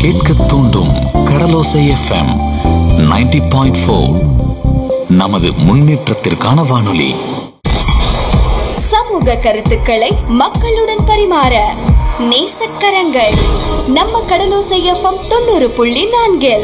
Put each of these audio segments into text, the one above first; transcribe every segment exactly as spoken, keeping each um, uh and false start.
கேட்க தூண்டும் கடலோசை FM ninety point four. நமது முன்னேற்றத்திற்கான வானொலி. சமூக கருத்துக்களை மக்களுடன் பரிமாற நேசக்கரங்கள் நம்ம கடலோசை எஃப்எம் தொண்ணூறு புள்ளி நான்கில்.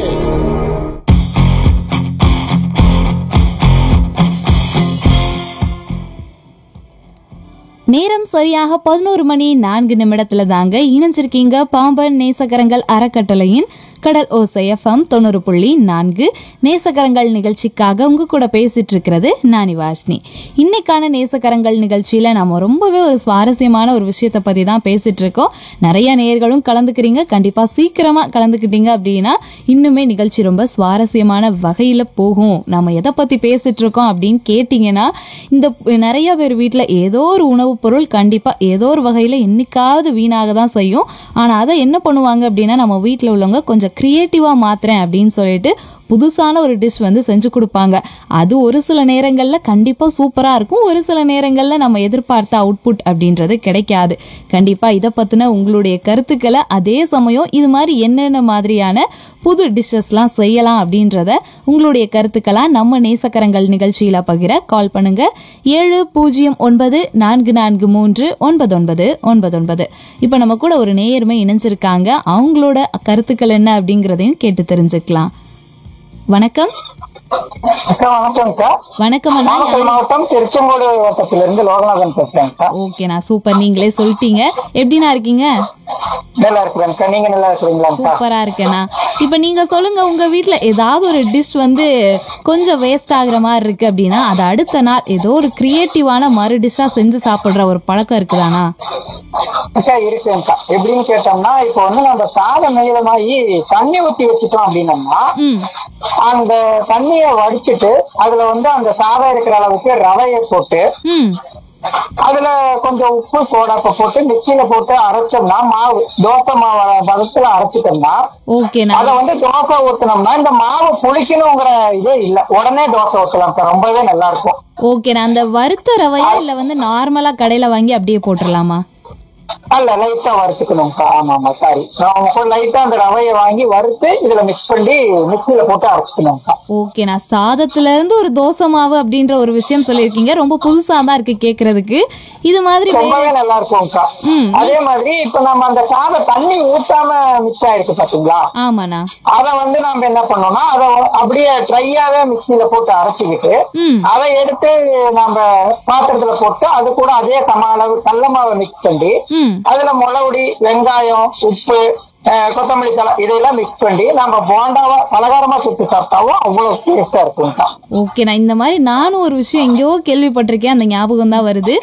நேரம் சரியாக பதினோரு மணி நான்கு நிமிடத்துல தாங்க இணைஞ்சிருக்கீங்க பாம்பன் நேசகரங்கள் அறக்கட்டளையின் கடல் ஓசை எஃப்எம் தொண்ணூறு புள்ளி நான்கு நேசகரங்கள் நிகழ்ச்சிக்காக உங்க கூட பேசிட்டு இருக்கிறது நானி வாஷ்னி. இன்னைக்கான நேசகரங்கள் நிகழ்ச்சியில நம்ம ரொம்பவே ஒரு சுவாரஸ்யமான ஒரு விஷயத்தை பத்தி தான் பேசிட்டு இருக்கோம். நிறைய நேயர்களும் கலந்துக்கிறீங்க. கண்டிப்பா சீக்கிரமா கலந்துக்கிட்டீங்க அப்படின்னா இன்னுமே நிகழ்ச்சி ரொம்ப சுவாரஸ்யமான வகையில போகும். நம்ம எதை பத்தி பேசிட்டு இருக்கோம் அப்படின்னு கேட்டீங்கன்னா, இந்த நிறைய பேர் வீட்டுல ஏதோ ஒரு உணவுப் பொருள் கண்டிப்பா ஏதோ ஒரு வகையில என்னைக்காவது வீணாக தான் செய்யும். ஆனா அதை என்ன பண்ணுவாங்க அப்படின்னா, நம்ம வீட்டுல உள்ளவங்க கொஞ்சம் கிரியேட்டிவா மாத்துறேன் அப்படின்னு சொல்லிட்டு புதுசான ஒரு டிஷ் வந்து செஞ்சு கொடுப்பாங்க. அது ஒரு சில நேரங்கள்ல கண்டிப்பா சூப்பரா இருக்கும். ஒரு சில நேரங்கள்ல நம்ம எதிர்பார்த்த அவுட்புட் அப்படின்றது கிடைக்காது. கண்டிப்பா இதை பத்தின உங்களுடைய கருத்துக்களை, அதே சமயம் இது மாதிரி என்னென்ன மாதிரியான புது டிஷ்ஷஸ்லாம் செய்யலாம் அப்படின்றத உங்களுடைய கருத்துக்களா நம்ம நேசக்கரங்கள் நிகழ்ச்சியில பகிர கால் பண்ணுங்க. ஏழு பூஜ்ஜியம் ஒன்பது நான்கு நான்கு மூன்று ஒன்பது ஒன்பது ஒன்பது ஒன்பது. இப்ப நம்ம கூட ஒரு நேயர்மை இணைஞ்சிருக்காங்க. அவங்களோட கருத்துக்கள் என்ன அப்படிங்கறதையும் கேட்டு தெரிஞ்சுக்கலாம். வணக்கம். வணக்கம் சார். வணக்கம் அண்ணா. நாமக்கல் மாவட்டம் திருச்செங்கோடு வட்டத்திலிருந்து லோகநாதன் பேசுறேன் சார். ஓகேண்ணா, சூப்பர். நீங்களே சொல்லிட்டீங்க. எப்படிண்ணா இருக்கீங்க? நல்லா இருக்கிறேன் சார். நீங்க நல்லா இருக்கிறீங்களா சார்? சூப்பரா இருக்கேண்ணா. இப்ப நீங்க சொல்லுங்க, உங்க வீட்டுல ஏதாவது ஒரு டிஷ் வந்து கொஞ்சம் வேஸ்ட் ஆகுற மாதிரி இருக்கு அப்படின்னா அதை அடுத்த நாள் ஏதோ ஒரு கிரியேட்டிவான மறு டிஷ்ஷா செஞ்சு சாப்பிடுற ஒரு பழக்கம் இருக்குதானா? சார் இருக்கேன் சார். எப்படின்னு கேட்டோம்னா, இப்போ வந்து நம்ம சாதம் நீளமாயி தண்ணி ஊத்தி வச்சுட்டோம் அப்படின்னம்னா, அந்த தண்ணிய வடிச்சிட்டு அதுல வந்து அந்த சாதம் இருக்கிற அளவுக்கு ரவையை போட்டு அதுல கொஞ்சம் உப்பு சோடாப்ப போட்டு மிக்சியில போட்டு அரைச்சோம்னா, மாவு தோசை மாவு பதத்துல அரைச்சிட்டோம்னா, அத வந்து தோசை ஊத்தனோம்னா இந்த மாவு புளிக்கணுங்கிற இதே இல்ல, உடனே தோசை ஊத்தலாம் சார். ரொம்பவே நல்லா இருக்கும். ஓகேண்ணா. அந்த வறுத்த ரவையா இல்ல வந்து நார்மலா கடையில வாங்கி அப்படியே போட்டுடலாமா? அல்ல, லைட்டா வறுத்துக்கணும். ஆமா ஆமா சாரி, லைட்டா அந்த ரவையை வாங்கி வறுத்து இதுல மிக்ஸ் பண்ணி மிக்சியில போட்டு அரைச்சிக்கணும். ஓகேண்ணா. சாதத்துல இருந்து ஒரு தோசை மாவு அப்படின்ற ஒரு விஷயம் சொல்லியிருக்கீங்க. ரொம்ப புதுசா தான் இருக்கு கேக்குறதுக்கு. இது மாதிரி ரொம்பவே நல்லா இருக்கும். அதே மாதிரி இப்ப நம்ம அந்த சாதம் தண்ணி ஊத்தாம மிக்ஸ் ஆயிருக்கு பாத்தீங்களா? ஆமாண்ணா. அத வந்து நம்ம என்ன பண்ணோம்னா, அத அப்படியே ட்ரையாவே மிக்சியில போட்டு அரைச்சிக்கிட்டு அதை எடுத்து நம்ம பாத்திரத்துல போட்டு அது கூட அதே சம அளவு கடல மாவை மிக்ஸ் பண்ணி அதுல முளவுடி, வெங்காயம், உப்பு, கொத்தமல்லி தலை இதெல்லாம் மிக்ஸ் பண்ணி நம்ம போண்டாவா பலகாரமா சுட்டு சாப்பிட்டாவும் அவ்வளவு டேஸ்டா இருக்கும். ஓகே, நான் இந்த மாதிரி நானும் ஒரு விஷயம் எங்கேயோ கேள்விப்பட்டிருக்கேன். அந்த ஞாபகம் தான் வருது.